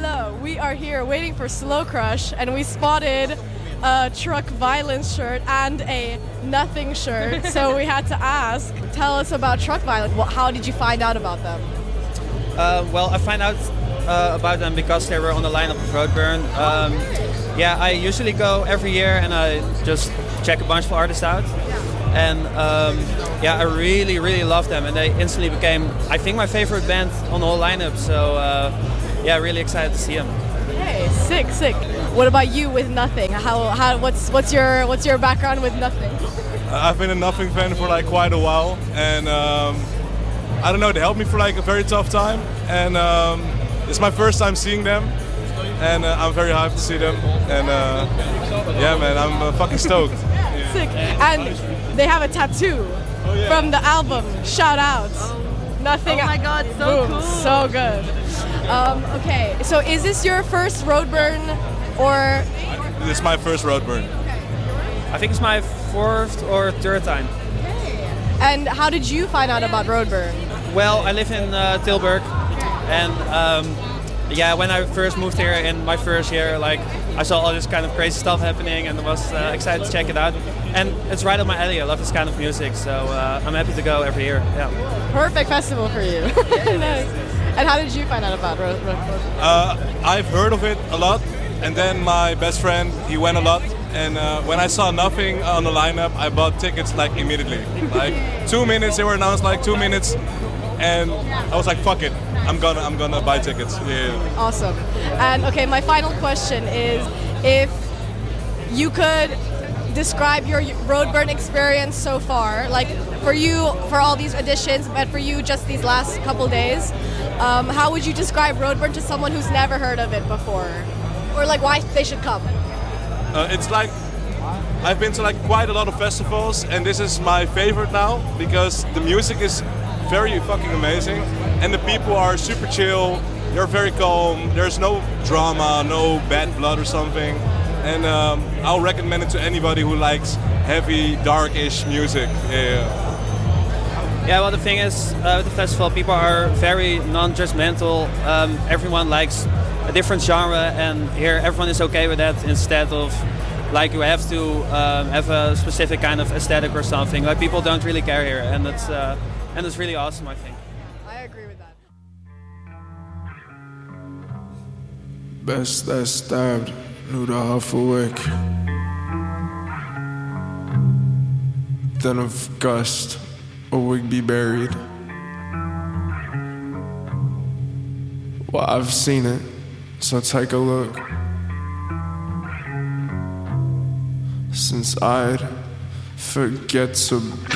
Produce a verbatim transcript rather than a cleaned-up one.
Hello, we are here waiting for Slow Crush, and we spotted a Truck Violence shirt and a Nothing shirt. So we had to ask, tell us about Truck Violence. Well, how did you find out about them? Uh, well, I find out uh, about them because they were on the lineup of Roadburn. Um, yeah, I usually go every year and I just check a bunch of artists out. And um, yeah, I really, really love them, and they instantly became, I think, my favorite band on the whole lineup. So uh, yeah, really excited to see them. Hey, sick, sick. What about you with Nothing? How, how, what's, what's your, what's your background with Nothing? I've been a Nothing fan for like quite a while, and um, I don't know, they helped me for like a very tough time, and um, it's my first time seeing them, and uh, I'm very hyped to see them, and uh, yeah, man, I'm uh, fucking stoked. Sick. And they have a tattoo Oh, yeah. from the album. Shout out. Nothing. Oh my god, so Boom. cool. So good. Um, okay, so is this your first Roadburn, or? This is my first Roadburn. I think it's my fourth or third time. And how did you find out about Roadburn? Well, I live in uh, Tilburg, and um, yeah, when I first moved here in my first year, like I saw all this kind of crazy stuff happening, and I was uh, excited to check it out. And it's right up my alley. I love this kind of music, so uh, I'm happy to go every year. Yeah. Perfect festival for you. Nice. And how did you find out about Road- Roadburn? Uh, I've heard of it a lot, and then my best friend, he went a lot, and uh, when I saw Nothing on the lineup, I bought tickets like immediately. Like two minutes, they were announced like two minutes, and I was like, fuck it, I'm gonna, I'm gonna buy tickets. Yeah. Awesome. And okay, my final question is, if you could describe your Roadburn experience so far, like for you, for all these editions, but for you just these last couple days, um, how would you describe Roadburn to someone who's never heard of it before? Or like why they should come? Uh, it's like, I've been to like quite a lot of festivals, and this is my favorite now because the music is very fucking amazing, and the people are super chill, they're very calm, there's no drama, no bad blood or something. And um, I'll recommend it to anybody who likes heavy, dark-ish music. Yeah. Yeah, well, the thing is, uh, with the festival, people are very non-judgmental. Um, everyone likes a different genre, and here everyone is okay with that instead of like you have to um, have a specific kind of aesthetic or something. Like people don't really care here, and it's uh, and it's really awesome, I think. I agree with that. Best that stabbed, knew the huffle wick. Then of gust, a wig be buried. Well, I've seen it, so take a look. Since I'd forget to